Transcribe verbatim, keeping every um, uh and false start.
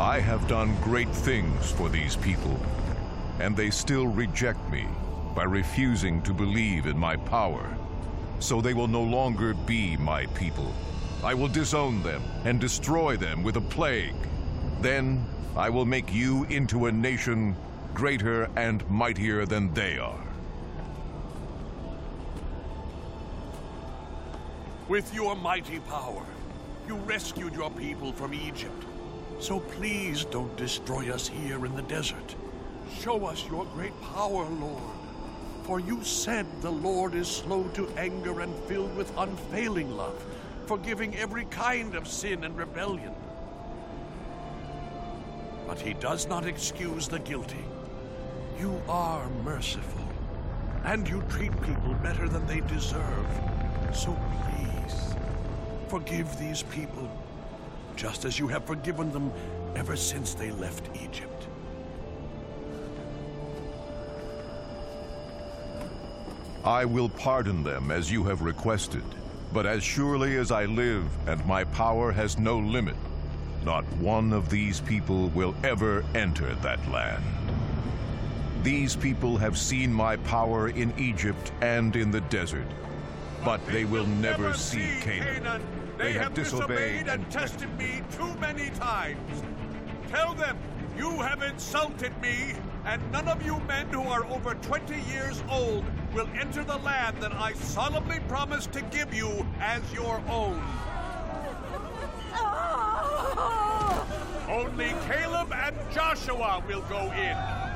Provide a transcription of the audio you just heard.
I have done great things for these people, and they still reject me by refusing to believe in my power. So they will no longer be my people. I will disown them and destroy them with a plague. Then I will make you into a nation greater and mightier than they are. With your mighty power, you rescued your people from Egypt. So please don't destroy us here in the desert. Show us your great power, Lord. For you said the Lord is slow to anger and filled with unfailing love, forgiving every kind of sin and rebellion. But he does not excuse the guilty. You are merciful, and you treat people better than they deserve. So please, forgive these people, just as you have forgiven them ever since they left Egypt. I will pardon them as you have requested, but as surely as I live and my power has no limit, not one of these people will ever enter that land. These people have seen my power in Egypt and in the desert, but they will never see Canaan. They have disobeyed and tested me too many times. Tell them, you have insulted me, and none of you men who are over twenty years old will enter the land that I solemnly promised to give you as your own. Only Caleb and Joshua will go in.